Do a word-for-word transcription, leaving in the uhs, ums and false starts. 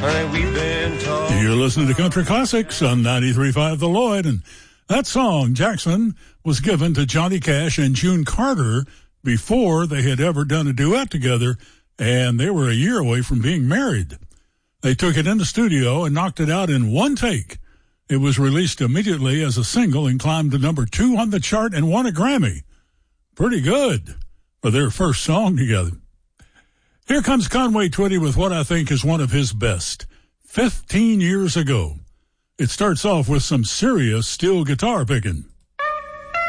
Honey, we've been talking. You're listening to Country Classics on ninety-three point five The Lloyd, and that song, Jackson, was given to Johnny Cash and June Carter before they had ever done a duet together, and they were a year away from being married. They took it in the studio and knocked it out in one take. It was released immediately as a single and climbed to number two on the chart and won a Grammy. Pretty good for their first song together. Here comes Conway Twitty with what I think is one of his best, fifteen years ago. It starts off with some serious steel guitar picking.